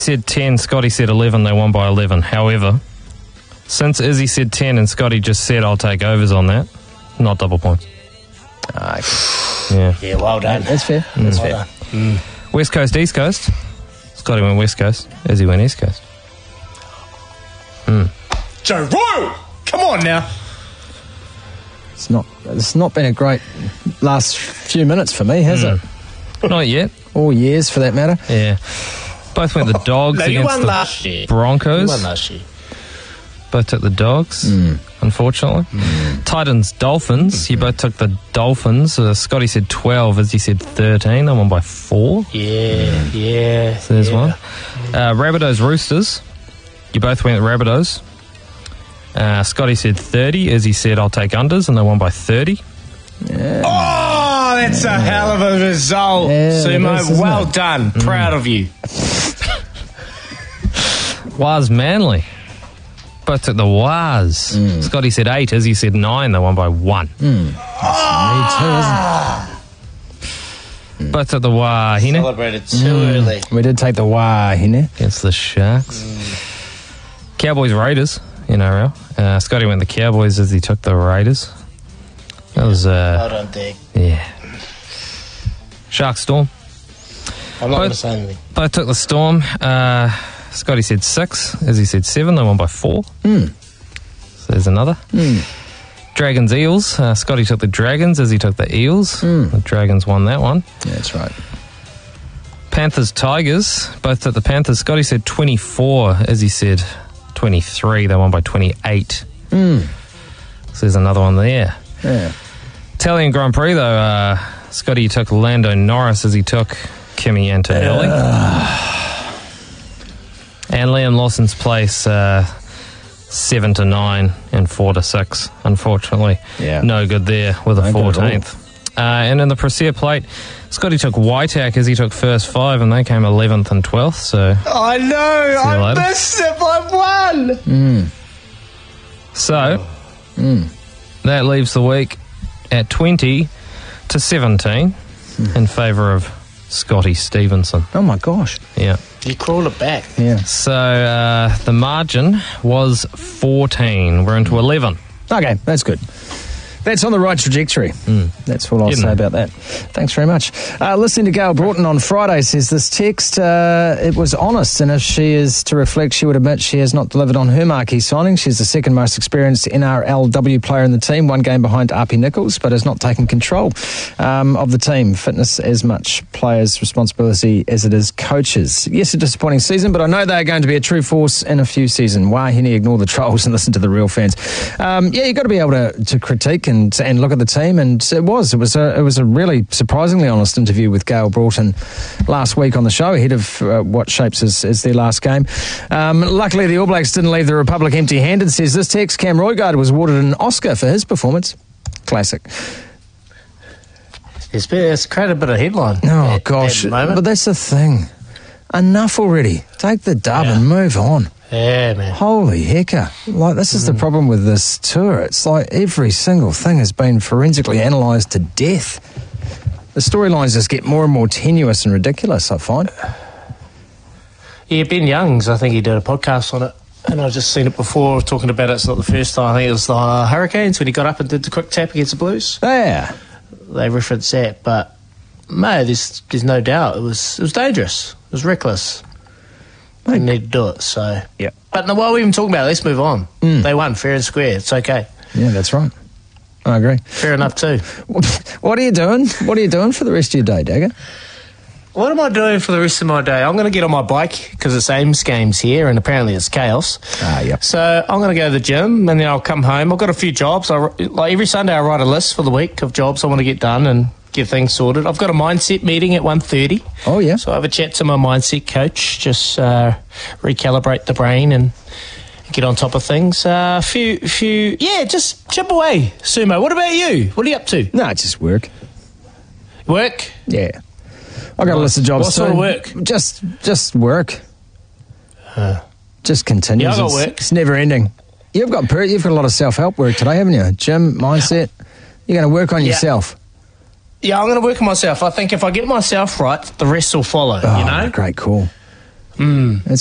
said 10, Scotty said 11, they won by 11. However, since Izzy said 10 and Scotty just said I'll take overs on that, not double points. Yeah, well done. That's fair. That's fair. West Coast, East Coast. Scotty went West Coast, Izzy went East Coast. Joe Royal! Come on now. It's not been a great last few minutes for me, has it? Not yet. Or years, for that matter. Yeah. Both went the Dogs No, you against won the last year. Broncos. You won last year. Both took the Dogs, unfortunately. Titans, Dolphins. You both took the Dolphins. Scotty said 12, as he said 13. They won by 4. Yeah. So there's one. Rabbitohs, Roosters. You both went Rabbitohs. Scotty said 30, as he said I'll take unders, and they won by 30. Oh, that's a hell of a result. Yeah, Sumo, it is, isn't well it? done. Proud of you. Waz, Manly. Both took the Waz. Scotty said 8, as he said 9. They won by 1. Me too, isn't Both took the Wahine Celebrated too early. it? We did take the Wahine. against the Sharks. Cowboys, Raiders. NRL. Scotty went the Cowboys as he took the Raiders. That was, Well done, Dick. yeah. Shark Storm. I'm not Both- going to say anything. Both took the Storm. Scotty said 6, as he said 7. They won by 4. So there's another. Dragons, Eels. Scotty took the Dragons as he took the Eels. The Dragons won that one. Yeah, that's right. Panthers, Tigers. Both took the Panthers. Scotty said 24, as he said 23. They won by 28. So there's another one there. Yeah. Italian Grand Prix, though, Scotty took Lando Norris as he took Kimi Antonelli. And Liam Lawson's place 7-9 and 4-6. Unfortunately, no good there with a No good at all. 14th. And in the Presea Plate, Scotty took Waitac as he took first 5, and they came 11th and 12th. So, I know. you I later. missed it by 1. so that leaves the week at 20-17 in favour of Scotty Stevenson. Oh, my gosh. Yeah. You crawled it back. Yeah. So the margin was 14. We're into 11. Okay, that's good. That's on the right trajectory. That's all I'll Getting say there. about that. Thanks very much. Listening to Gail Broughton on Friday says this text, it was honest, and if she is to reflect, she would admit she has not delivered on her marquee signing. She's the second most experienced NRLW player in the team, one game behind Api Nichols, but has not taken control of the team. Fitness as much players' responsibility as it is coaches. Yes, a disappointing season, but I know they're going to be a true force in a few seasons. Wahine, ignore the trolls and listen to the real fans. You've got to be able to critique and look at the team, and it was a really surprisingly honest interview with Gail Broughton last week on the show ahead of what shapes as their last game. Luckily, the All Blacks didn't leave the Republic empty-handed, says this text. Cam Roigard was awarded an Oscar for his performance. Classic. It's created a bit of headline. Oh, at gosh. the moment. But that's the thing. Enough already. Take the dub and move on. Yeah, man. Holy hecker. Like, this is the problem with this tour. It's like every single thing has been forensically analysed to death. The storylines just get more and more tenuous and ridiculous, I find. Yeah, Ben Youngs, I think he did a podcast on it, and I've just seen it before, talking about it. It's not the first time. I think it was the Hurricanes when he got up and did the quick tap against the Blues. Yeah. They referenced that, but mate, there's no doubt it was dangerous. It was reckless. They need to do it. So Yeah. But no, while we're even talking about it, let's move on. They won fair and square. It's okay. Yeah, that's right. I agree. Fair enough too. What are you doing? What are you doing for the rest of your day, Dagger? What am I doing for the rest of my day? I'm going to get on my bike because it's Ames games here, and apparently it's chaos. Yep. So I'm going to go to the gym, and then I'll come home. I've got a few jobs. Like every Sunday, I write a list for the week of jobs I want to get done and get things sorted. I've got a mindset meeting at 1:30. Oh, yeah. So I have a chat to my mindset coach, just recalibrate the brain and get on top of things. Just chip away. Sumo, what about you? What are you up to? No, just work. Work? Yeah. I got a list of jobs What sort too. of work? Just work. Just continues. Yeah, I got It's- work. It's never ending. You've got a lot of self-help work today, haven't you? Gym, mindset. You're going to work on yourself. Yeah, I'm going to work on myself. I think if I get myself right, the rest will follow, Oh, you know? great call. It's